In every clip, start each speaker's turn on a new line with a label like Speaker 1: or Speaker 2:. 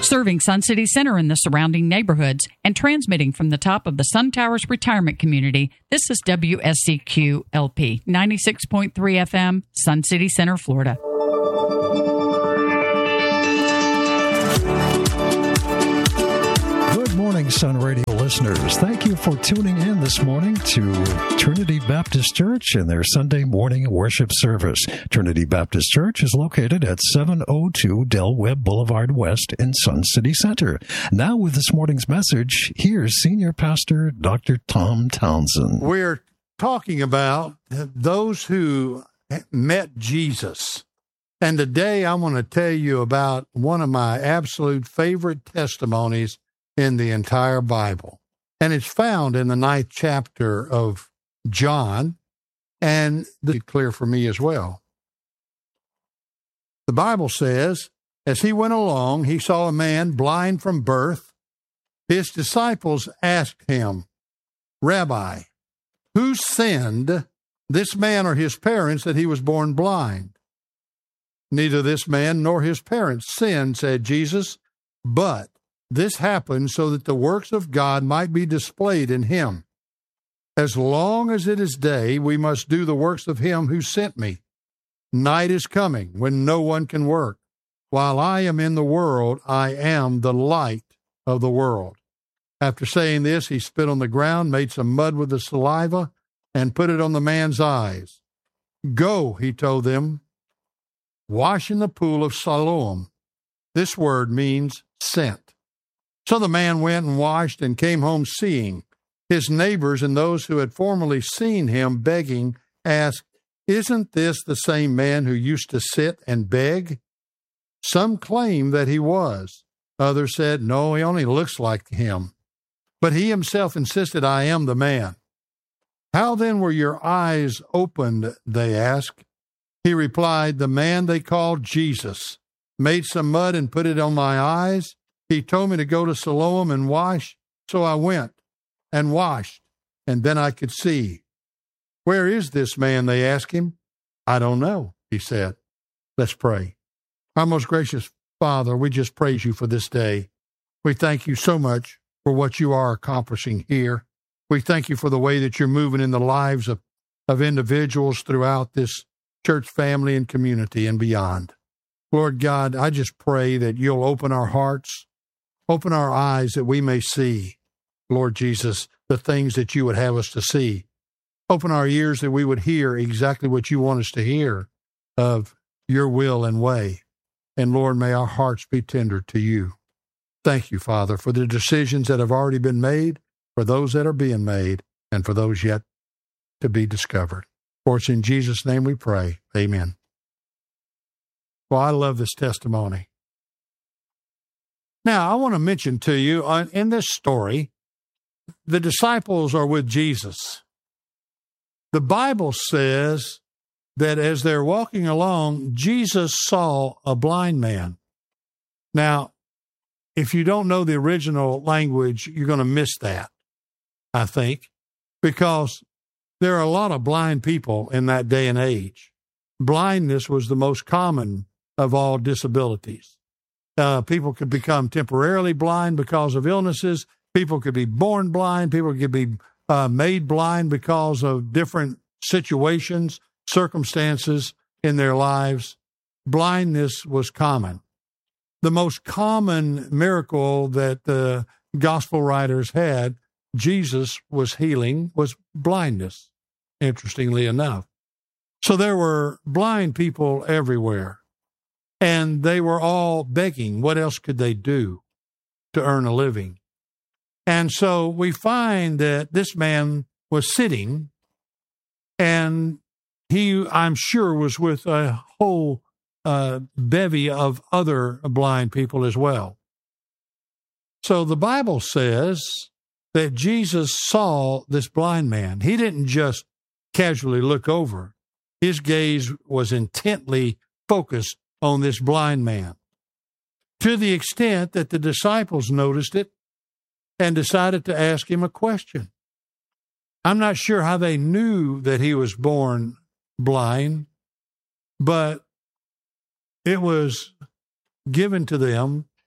Speaker 1: Serving Sun City Center and the surrounding neighborhoods and transmitting from the top of the Sun Towers retirement community, this is WSCQ-LP 96.3 FM, Sun City Center, Florida.
Speaker 2: Good morning, Sun Radio listeners. Thank you for tuning in this morning to Trinity Baptist Church and their Sunday morning worship service. Trinity Baptist Church is located at 702 Del Webb Boulevard West in Sun City Center. Now with this morning's message, here's Senior Pastor Dr. Tom Townsend.
Speaker 3: We're talking about those who met Jesus. And today I want to tell you about one of my absolute favorite testimonies in the entire Bible. And it's found in the 9th chapter of John, and it's clear for me as well. The Bible says, as he went along, he saw a man blind from birth. His disciples asked him, Rabbi, who sinned, this man or his parents, that he was born blind? Neither this man nor his parents sinned, said Jesus, but this happened so that the works of God might be displayed in him. As long as it is day, we must do the works of him who sent me. Night is coming when no one can work. While I am in the world, I am the light of the world. After saying this, he spit on the ground, made some mud with the saliva, and put it on the man's eyes. Go, he told them, wash in the pool of Siloam. This word means sent. So the man went and washed and came home seeing. His neighbors and those who had formerly seen him begging asked, Isn't this the same man who used to sit and beg? Some claimed that he was. Others said, No, he only looks like him. But he himself insisted, I am the man. How then were your eyes opened, they asked. He replied, The man they called Jesus made some mud and put it on my eyes. He told me to go to Siloam and wash, so I went and washed, and then I could see. Where is this man, they asked him. I don't know, he said. Let's pray. Our most gracious Father, we just praise you for this day. We thank you so much for what you are accomplishing here. We thank you for the way that you're moving in the lives of individuals throughout this church family and community and beyond. Lord God, I just pray that you'll open our hearts, open our eyes that we may see, Lord Jesus, the things that you would have us to see. Open our ears that we would hear exactly what you want us to hear of your will and way. And Lord, may our hearts be tender to you. Thank you, Father, for the decisions that have already been made, for those that are being made, and for those yet to be discovered. For it's in Jesus' name we pray. Amen. Well, I love this testimony. Now, I want to mention to you, in this story, the disciples are with Jesus. The Bible says that as they're walking along, Jesus saw a blind man. Now, if you don't know the original language, you're going to miss that, I think, because there are a lot of blind people in that day and age. Blindness was the most common of all disabilities. People could become temporarily blind because of illnesses. People could be born blind. People could be made blind because of different situations, circumstances in their lives. Blindness was common. The most common miracle that the gospel writers had, Jesus was healing, was blindness, interestingly enough. So there were blind people everywhere. And they were all begging. What else could they do to earn a living? And so we find that this man was sitting, and he, I'm sure, was with a whole bevy of other blind people as well. So the Bible says that Jesus saw this blind man. He didn't just casually look over. His gaze was intently focused on this blind man, to the extent that the disciples noticed it and decided to ask him a question. I'm not sure how they knew that he was born blind, but it was given to them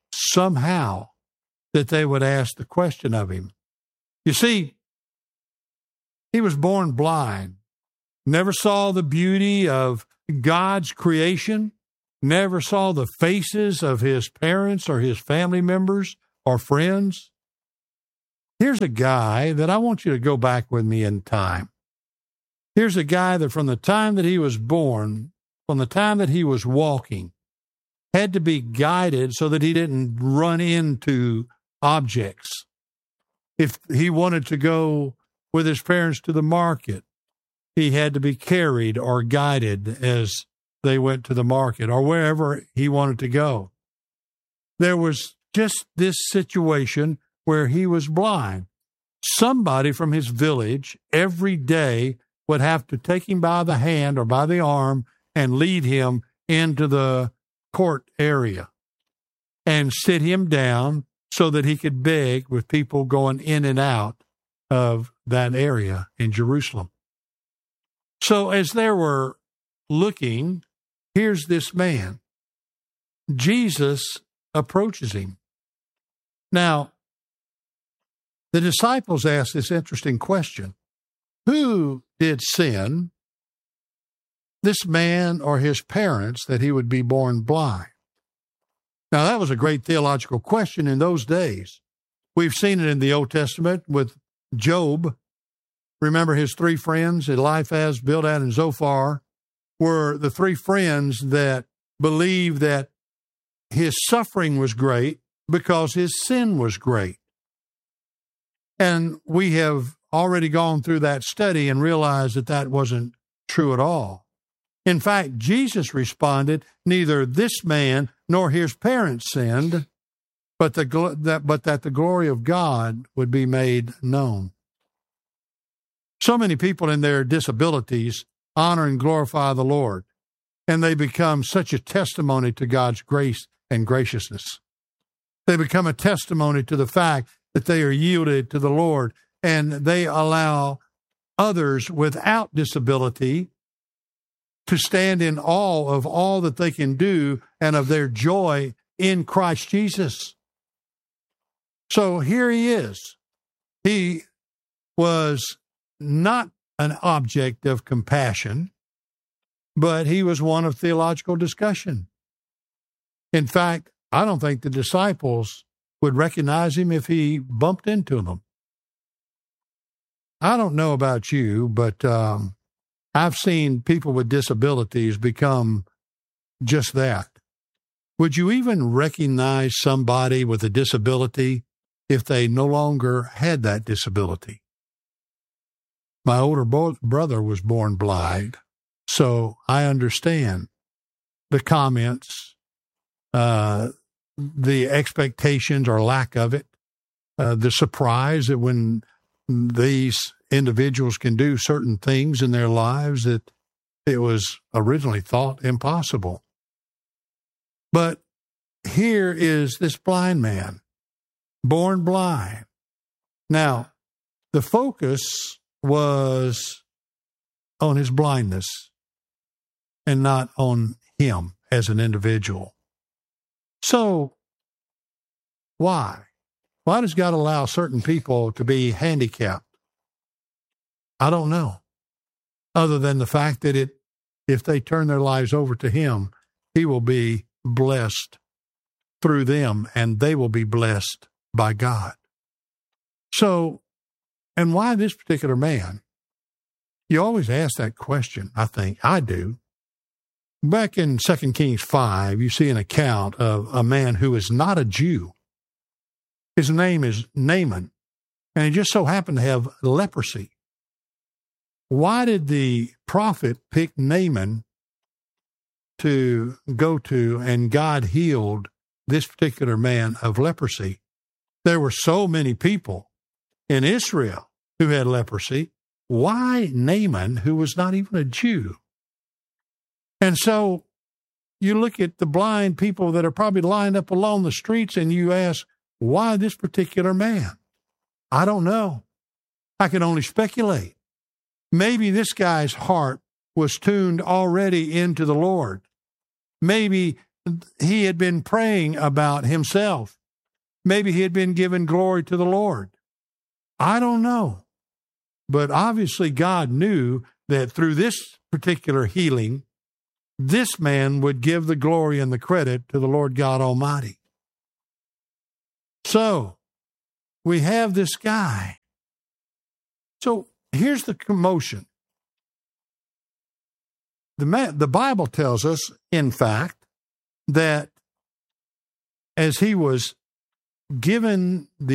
Speaker 3: somehow that they would ask the question of him. You see, he was born blind, never saw the beauty of God's creation, never saw the faces of his parents or his family members or friends. Here's a guy that I want you to go back with me in time. Here's a guy that from the time that he was born, from the time that he was walking, had to be guided so that he didn't run into objects. If he wanted to go with his parents to the market, he had to be carried or guided as they went to the market or wherever he wanted to go. There was just this situation where he was blind. Somebody from his village every day would have to take him by the hand or by the arm and lead him into the court area and sit him down so that he could beg with people going in and out of that area in Jerusalem. So as they were looking, here's this man. Jesus approaches him. Now, the disciples asked this interesting question. Who did sin, this man or his parents, that he would be born blind? Now, that was a great theological question in those days. We've seen it in the Old Testament with Job. Remember his three friends, Eliphaz, Bildad, and Zophar, were the three friends that believed that his suffering was great because his sin was great. And we have already gone through that study and realized that that wasn't true at all. In fact, Jesus responded, neither this man nor his parents sinned, but that the glory of God would be made known. So many people in their disabilities honor and glorify the Lord, and they become such a testimony to God's grace and graciousness. They become a testimony to the fact that they are yielded to the Lord, and they allow others without disability to stand in awe of all that they can do and of their joy in Christ Jesus. So here he is. He was not an object of compassion, but he was one of theological discussion. In fact, I don't think the disciples would recognize him if he bumped into them. I don't know about you, but I've seen people with disabilities become just that. Would you even recognize somebody with a disability if they no longer had that disability? My older brother was born blind, so I understand the comments, the expectations or lack of it, the surprise that when these individuals can do certain things in their lives that it was originally thought impossible. But here is this blind man, born blind. Now, the focus was on his blindness and not on him as an individual. So, why? Why does God allow certain people to be handicapped? I don't know. Other than the fact that if they turn their lives over to him, he will be blessed through them and they will be blessed by God. So, and why this particular man? You always ask that question, I think. I do. Back in 2 Kings 5, you see an account of a man who is not a Jew. His name is Naaman, and he just so happened to have leprosy. Why did the prophet pick Naaman to go to, and God healed this particular man of leprosy? There were so many people in Israel who had leprosy. Why Naaman, who was not even a Jew? And so you look at the blind people that are probably lined up along the streets and you ask, why this particular man? I don't know. I can only speculate. Maybe this guy's heart was tuned already into the Lord. Maybe he had been praying about himself. Maybe he had been giving glory to the Lord. I don't know. But obviously God knew that through this particular healing, this man would give the glory and the credit to the Lord God Almighty. So, we have this guy. So, here's the commotion. The Bible tells us, in fact, that as he was given the